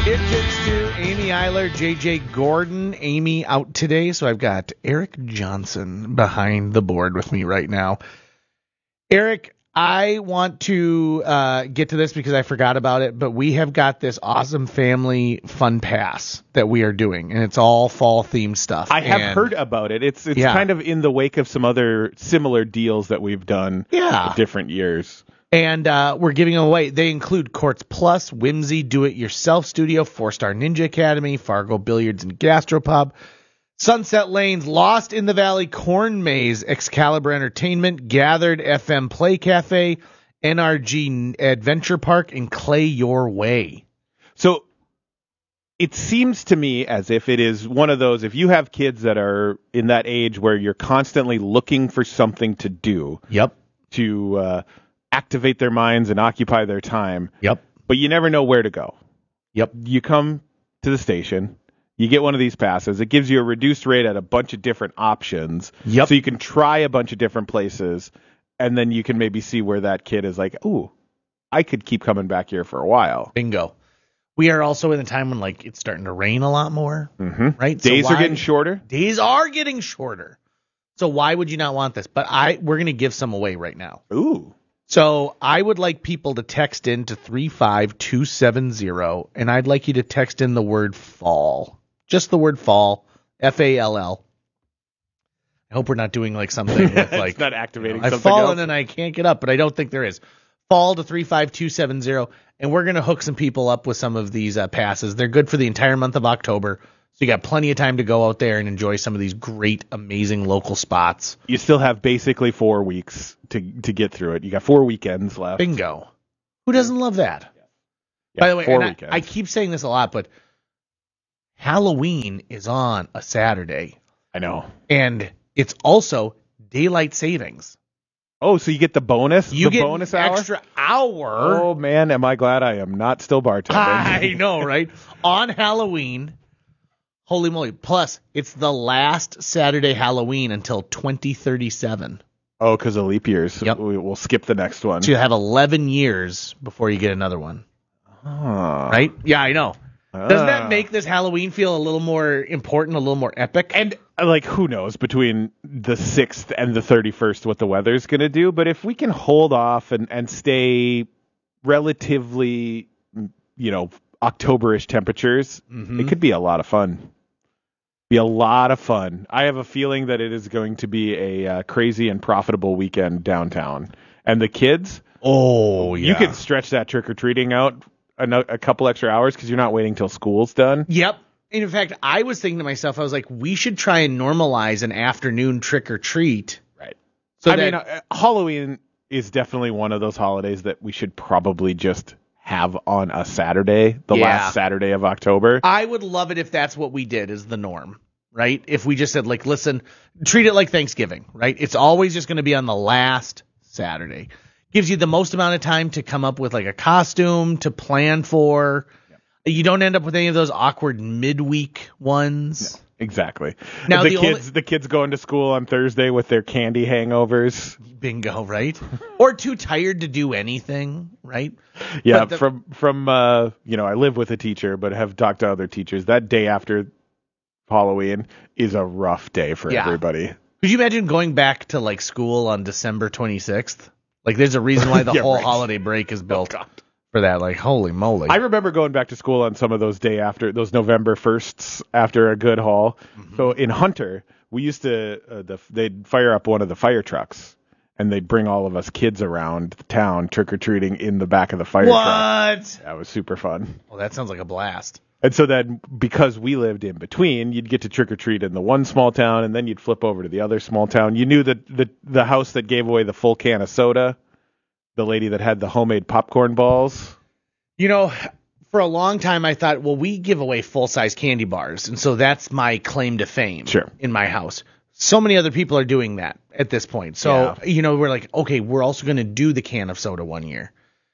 It Takes Two, Amy Eiler, JJ Gordon. Amy out today, so I've got Eric Johnson behind the board with me right now. Eric, I want to get to this because I forgot about it, but we have got this awesome family fun pass that we are doing, and it's all fall themed stuff. I have heard about it. It's kind of in the wake of some other similar deals that we've done in different years. And we're giving them away. They include Courts Plus, Whimsy, Do-It-Yourself Studio, 4-Star Ninja Academy, Fargo Billiards and Gastropub, Sunset Lanes, Lost in the Valley, Corn Maze, Excalibur Entertainment, Gathered FM Play Cafe, NRG Adventure Park, and Clay Your Way. So it seems to me as if it is one of those, if you have kids that are in that age where you're constantly looking for something to do. Yep. To activate their minds and occupy their time. Yep. But you never know where to go. Yep. You come to the station, you get one of these passes. It gives you a reduced rate at a bunch of different options. Yep. So you can try a bunch of different places, and then you can maybe see where that kid is like, ooh, I could keep coming back here for a while. Bingo. We are also in a time when it's starting to rain a lot more, right? Days are getting shorter. Days are getting shorter. So why would you not want this? But we're going to give some away right now. Ooh. So I would like people to text in to 35270, and I'd like you to text in the word fall. Just the word fall, F-A-L-L. I hope we're not doing something with it's not activating something I've fallen else. and I can't get up, but I don't think there is. Fall to 35270, and we're going to hook some people up with some of these passes. They're good for the entire month of October. So you got plenty of time to go out there and enjoy some of these great, amazing local spots. You still have basically 4 weeks to get through it. You got 4 weekends left. Bingo. Who doesn't love that? Yeah, By the way, 4 and weekends. I keep saying this a lot, but Halloween is on a Saturday. I know. And it's also daylight savings. Oh, so you get the bonus? You get bonus an hour? extra hour. Oh, man, am I glad I am not still bartending. I know, right? On Halloween. Holy moly. Plus, it's the last Saturday Halloween until 2037. Oh, because of leap years. Yep. We'll skip the next one. So you have 11 years before you get another one. Right? Yeah, I know. Doesn't that make this Halloween feel a little more important, a little more epic? And, who knows between the 6th and the 31st what the weather's going to do. But if we can hold off and stay relatively, October-ish temperatures, it could be a lot of fun. Be a lot of fun. I have a feeling that it is going to be a crazy and profitable weekend downtown. And the kids, you can stretch that trick-or-treating out a couple extra hours because you're not waiting till school's done. Yep. And in fact, I was thinking to myself, I was like, we should try and normalize an afternoon trick-or-treat. Right. So Halloween is definitely one of those holidays that we should probably just have on a Saturday, last Saturday of October. I would love it if that's what we did as the norm, right? If we just said, listen, treat it like Thanksgiving, right? It's always just going to be on the last Saturday. Gives you the most amount of time to come up with a costume to plan for. Yep. You don't end up with any of those awkward midweek ones. No, exactly. Now the kids going to school on Thursday with their candy hangovers. Bingo, right? Or too tired to do anything, right? Yeah, from I live with a teacher, but have talked to other teachers. That day after Halloween is a rough day for everybody. Could you imagine going back to school on December 26th? There's a reason why the whole holiday break is built for that. Holy moly. I remember going back to school on some of those those November 1sts after a good haul. Mm-hmm. So in Hunter, we used to, they'd fire up one of the fire trucks and they'd bring all of us kids around the town trick-or-treating in the back of the fire truck. What? That was super fun. Well, that sounds like a blast. And so then, because we lived in between, you'd get to trick-or-treat in the one small town, and then you'd flip over to the other small town. You knew that the house that gave away the full can of soda, the lady that had the homemade popcorn balls. For a long time, I thought, well, we give away full-size candy bars, and so that's my claim to fame in my house. So many other people are doing that at this point. So, we're like, okay, we're also going to do the can of soda one year.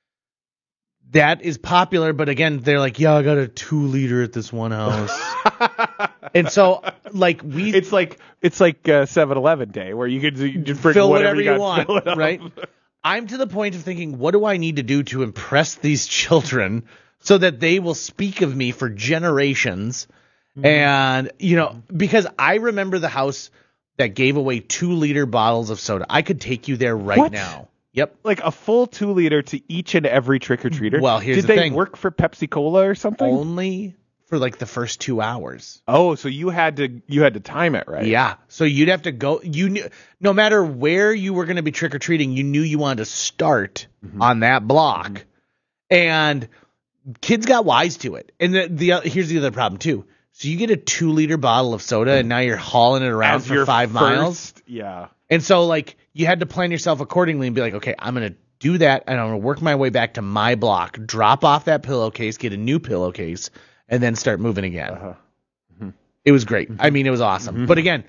That is popular, but again, they're like, I got a 2-liter at this one house. And so, it's like 7-Eleven day where you could just bring fill whatever you want, right? I'm to the point of thinking, what do I need to do to impress these children so that they will speak of me for generations. And, because I remember the house that gave away 2-liter bottles of soda. I could take you there right now. Yep. Like a full 2-liter to each and every trick-or-treater? Well, here's the thing. Did they work for Pepsi Cola or something? Only for like the first 2 hours. Oh, so you had to time it, right? Yeah. So you'd have to go. You knew, no matter where you were going to be trick-or-treating, you knew you wanted to start on that block. And kids got wise to it. And here's the other problem, too. So you get a 2-liter bottle of soda, and now you're hauling it around for 5 miles. Yeah. And so, like, you had to plan yourself accordingly and be like, okay, I'm going to do that, and I'm going to work my way back to my block, drop off that pillowcase, get a new pillowcase, and then start moving again. It was great. I mean, it was awesome. But again,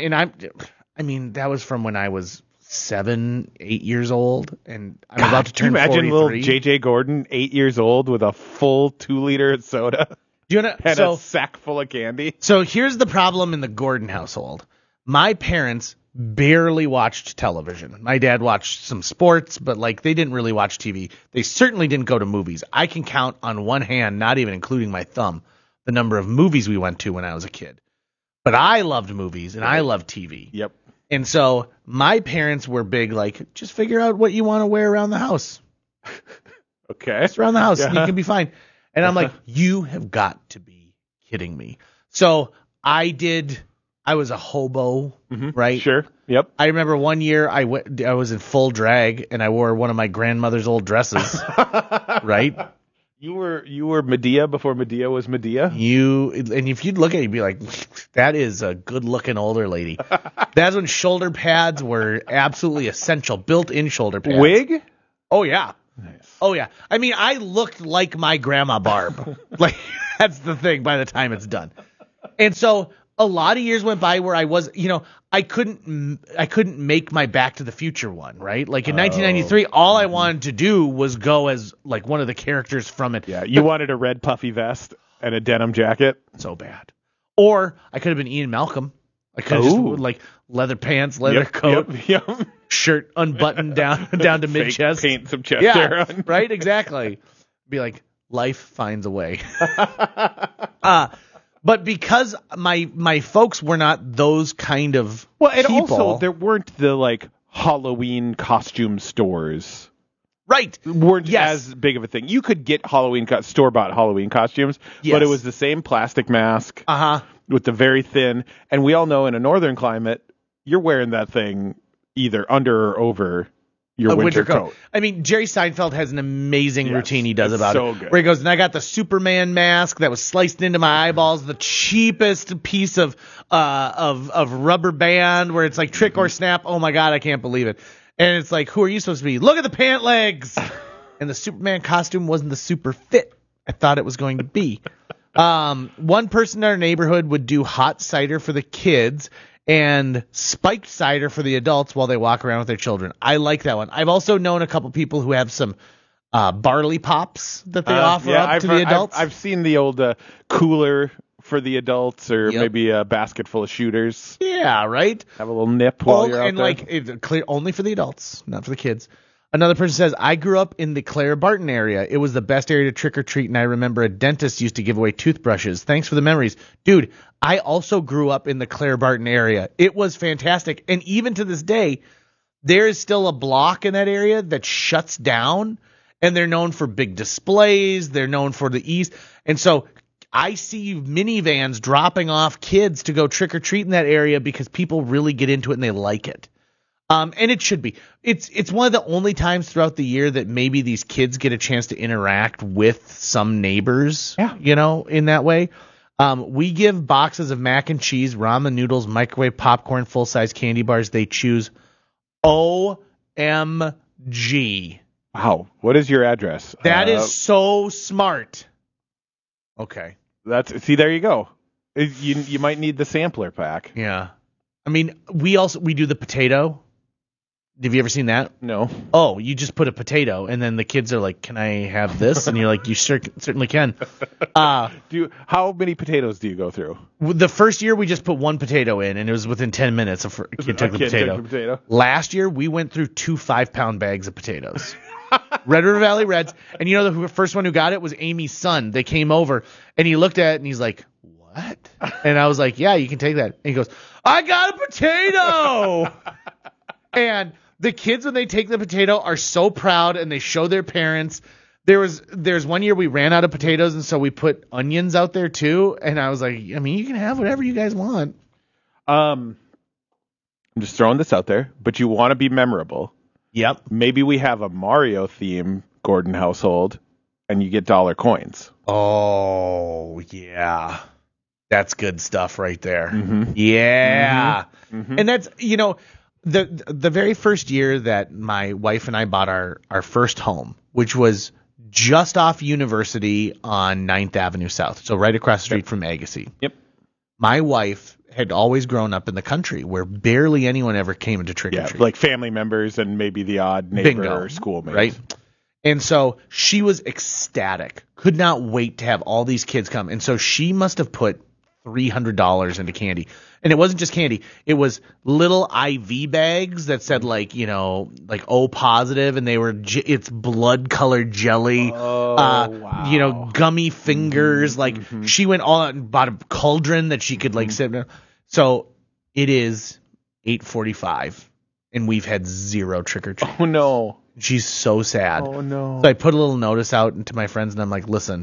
that was from when I was 7, 8 years old, and I'm about to turn 43. Can you imagine little J.J. Gordon, 8 years old, with a full 2-liter soda? A sack full of candy. So here's the problem in the Gordon household. My parents barely watched television. My dad watched some sports, but they didn't really watch TV. They certainly didn't go to movies. I can count on one hand, not even including my thumb, the number of movies we went to when I was a kid. But I loved movies and I loved TV. Yep. And so my parents were big, just figure out what you want to wear around the house. Okay. Just around the house. Yeah. You can be fine. And I'm like, you have got to be kidding me. So I was a hobo, right? Sure. Yep. I remember one year I was in full drag and I wore one of my grandmother's old dresses, right? You were Medea before Medea was Medea? And if you'd look at it, you'd be like, that is a good-looking older lady. That's when shoulder pads were absolutely essential, built-in shoulder pads. Wig? Oh, yeah. Nice. Oh, yeah. I mean, I looked like my grandma Barb. That's the thing by the time it's done. And so a lot of years went by where I was, I couldn't make my Back to the Future one, right? In 1993, all I wanted to do was go as one of the characters from it. Yeah, you wanted a red puffy vest and a denim jacket. So bad. Or I could have been Ian Malcolm. I could have just leather pants, leather coat, shirt unbuttoned down to mid chest, paint some chest hair on. Right? Exactly. Be like, life finds a way. But because my folks were not those kind of people. Also there weren't the Halloween costume stores. Right. Weren't as big of a thing. You could get store-bought Halloween costumes, but it was the same plastic mask with the very thin. And we all know in a northern climate, you're wearing that thing either under or over your winter coat. I mean, Jerry Seinfeld has an amazing routine he does about it. Good. Where he goes, and I got the Superman mask that was sliced into my eyeballs, the cheapest piece of rubber band where it's like trick or snap. Oh my God, I can't believe it. And it's like, who are you supposed to be? Look at the pant legs. And the Superman costume wasn't the super fit I thought it was going to be. One person in our neighborhood would do hot cider for the kids and spiked cider for the adults while they walk around with their children. I like that one. I've also known a couple people who have some barley pops that they offer up to the adults. I've seen the old cooler for the adults, or maybe a basket full of shooters. Yeah, right? Have a little nip while you're out there. It's clear only for the adults, not for the kids. Another person says, I grew up in the Claire Barton area. It was the best area to trick or treat, and I remember a dentist used to give away toothbrushes. Thanks for the memories. Dude, I also grew up in the Claire Barton area. It was fantastic. And even to this day, there is still a block in that area that shuts down, and they're known for big displays. They're known for the ease. And so I see minivans dropping off kids to go trick or treat in that area because people really get into it and they like it. And it should be. It's one of the only times throughout the year that maybe these kids get a chance to interact with some neighbors, in that way. We give boxes of mac and cheese, ramen noodles, microwave popcorn, full-size candy bars. They choose OMG. Wow. What is your address? That is so smart. Okay. See, there you go. You might need the sampler pack. Yeah. I mean, we do the potato. Have you ever seen that? No. Oh, you just put a potato, and then the kids are like, "Can I have this?" And you're like, "You certainly can." How many potatoes do you go through? The first year we just put one potato in, and it was within 10 minutes a kid took the potato. Last year we went through 2 5-pound bags of potatoes. Red River Valley Reds. And you know the first one who got it was Amy's son. They came over, and he looked at it, and he's like, what? And I was like, yeah, you can take that. And he goes, I got a potato! And the kids, when they take the potato, are so proud, and they show their parents. There's one year we ran out of potatoes, and so we put onions out there too. And I was like, I mean, you can have whatever you guys want. I'm just throwing this out there, but you want to be memorable. Yep. Maybe we have a Mario theme Gordon household, and you get dollar coins. Oh, yeah. That's good stuff right there. Mm-hmm. Yeah. Mm-hmm. And that's, the very first year that my wife and I bought our first home, which was just off University on 9th Avenue South, so right across the street from Agassiz. Yep. My wife had always grown up in the country where barely anyone ever came into trick-or-treat. Like family members and maybe the odd neighbor or schoolmate. Right? And so she was ecstatic, could not wait to have all these kids come. And so she must have put $300 into candy. And it wasn't just candy. It was little IV bags that said like O positive, and they were it's blood colored jelly. Oh, wow. Gummy fingers. Mm-hmm. She went all out and bought a cauldron that she could sit in. So it is 8:45, and we've had zero trick or treat. Oh no. She's so sad. Oh no. So I put a little notice out to my friends, and I'm like, listen,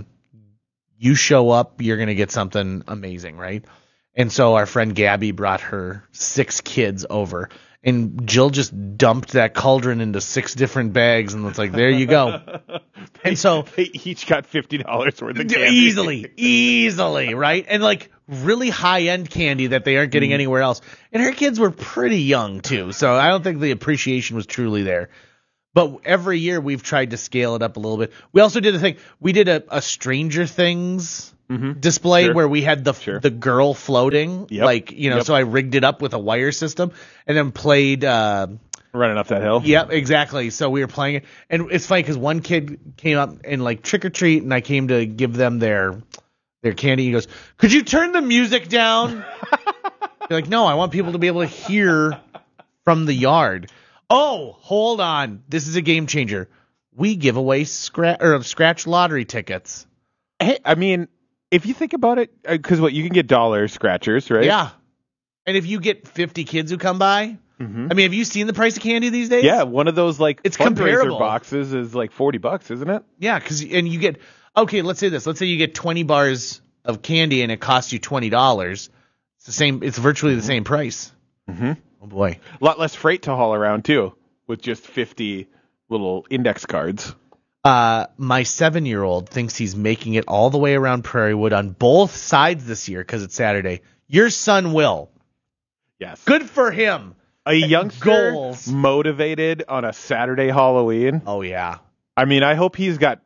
you show up, you're going to get something amazing, right? And so our friend Gabby brought her 6 kids over, and Jill just dumped that cauldron into 6 different bags, and it's like, there you go. And so they each got $50 worth of candy. Easily, right? And like really high-end candy that they aren't getting anywhere else. And her kids were pretty young too, so I don't think the appreciation was truly there. But every year we've tried to scale it up a little bit. We also did we did a Stranger Things display where we had the girl floating, so I rigged it up with a wire system and then played running up that hill. Yep, exactly. So we were playing it, and it's funny because one kid came up and like trick or treat, and I came to give them their candy. He goes, "Could you turn the music down?" You're like, "No, I want people to be able to hear from the yard." Oh, hold on. This is a game changer. We give away scratch lottery tickets. Hey, I mean, if you think about it, because you can get dollar scratchers, right? Yeah. And if you get 50 kids who come by, I mean, have you seen the price of candy these days? Yeah, one of those it's comparable boxes is like $40, isn't it? Yeah, and you get let's say this. Let's say you get 20 bars of candy and it costs you $20. It's the same. It's virtually the same price. Mm-hmm. Oh boy, a lot less freight to haul around too, with just 50 little index cards. My 7-year-old thinks he's making it all the way around Prairiewood on both sides this year because it's Saturday. Your son will. Yes. Good for him. A youngster motivated on a Saturday Halloween. Oh, yeah. I mean, I hope he's got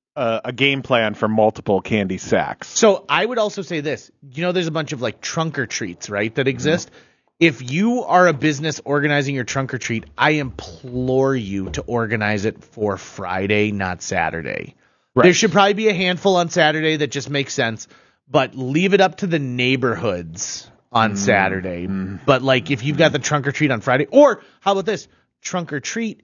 a game plan for multiple candy sacks. So I would also say this. There's a bunch of like trunk or treats, right, that exist. Mm-hmm. If you are a business organizing your trunk or treat, I implore you to organize it for Friday, not Saturday. Right. There should probably be a handful on Saturday that just makes sense, but leave it up to the neighborhoods on Saturday. But like if you've got the trunk or treat on Friday, or how about this? Trunk or treat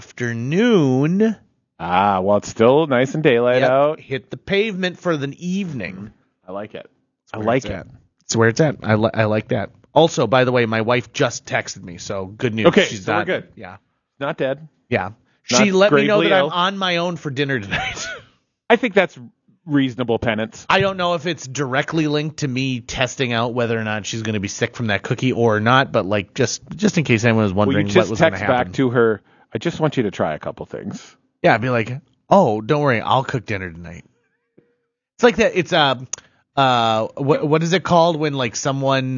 afternoon. Well, it's still nice and daylight out. Hit the pavement for the evening. I like it. I like it. It's where it's at. I like that. Also, by the way, my wife just texted me, so good news. Okay, she's so not, we're good. Yeah. Not dead. Yeah. She let me know that I'm on my own for dinner tonight. I think that's reasonable penance. I don't know if it's directly linked to me testing out whether or not she's going to be sick from that cookie or not, but like just in case anyone was wondering what was going to happen. Text back to her, I just want you to try a couple things. Yeah, I'd be like, oh, don't worry, I'll cook dinner tonight. It's like that. It's what is it called when like someone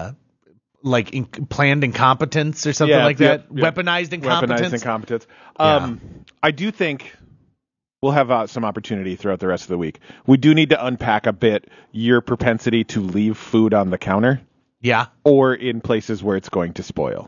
planned incompetence or something like that? Weaponized incompetence. Weaponized incompetence. I do think we'll have some opportunity throughout the rest of the week. We do need to unpack a bit your propensity to leave food on the counter. Yeah. Or in places where it's going to spoil.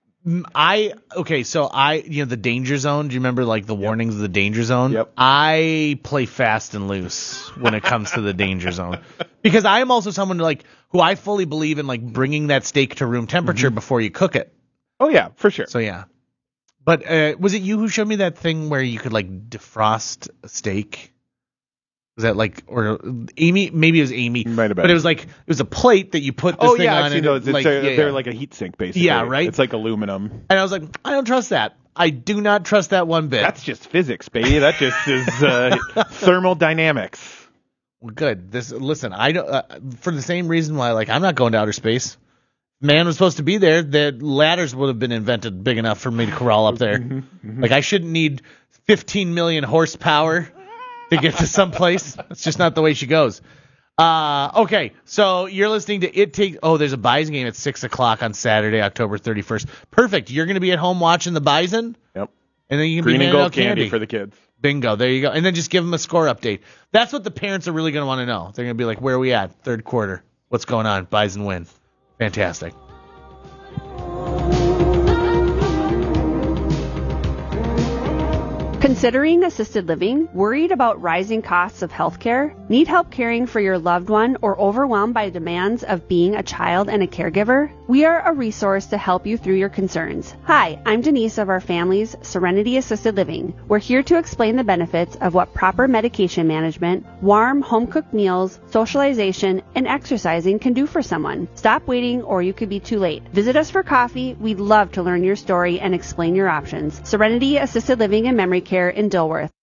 The danger zone. Do you remember like the warnings of the danger zone? Yep. I play fast and loose when it comes to the danger zone because I am also someone who I fully believe in like bringing that steak to room temperature before you cook it. Oh yeah, for sure. So yeah, But was it you who showed me that thing where you could like defrost a steak? Was that like, or Amy? Maybe it was Amy. Might have been. But it was a plate that you put this thing on. I've seen those. They're like a heat sink, basically. Yeah, right? It's like aluminum. And I was like, I don't trust that. I do not trust that one bit. That's just physics, baby. That just is thermodynamics. Well, good. Listen, I don't, for the same reason why, like, I'm not going to outer space. Man was supposed to be there. The ladders would have been invented big enough for me to crawl up there. Like, I shouldn't need 15 million horsepower to get to someplace. That's just not the way she goes. Okay, so you're listening to It Takes... Oh, there's a Bison game at 6 o'clock on Saturday, October 31st. Perfect. You're going to be at home watching the Bison? Yep. And then you can Green be and gold candy for the kids. Bingo. There you go. And then just give them a score update. That's what the parents are really going to want to know. They're going to be like, where are we at? Third quarter. What's going on? Bison win. Fantastic. Considering assisted living? Worried about rising costs of healthcare? Need help caring for your loved one or overwhelmed by demands of being a child and a caregiver? We are a resource to help you through your concerns. Hi, I'm Denise of our family's Serenity Assisted Living. We're here to explain the benefits of what proper medication management, warm home-cooked meals, socialization, and exercising can do for someone. Stop waiting or you could be too late. Visit us for coffee. We'd love to learn your story and explain your options. Serenity Assisted Living and Memory Care in Dilworth.